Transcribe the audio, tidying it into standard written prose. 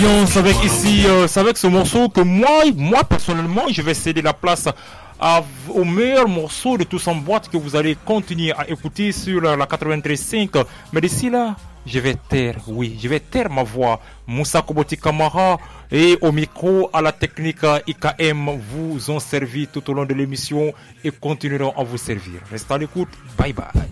ambiance avec ici, c'est avec ce morceau que moi personnellement, je vais céder la place au meilleur morceau de tous en boîte que vous allez continuer à écouter sur la 93.5. Mais d'ici là, je vais taire ma voix. Moussa Koboti Kamara et au micro, à la technique IKM vous ont servi tout au long de l'émission et continueront à vous servir. Restez à l'écoute. Bye bye.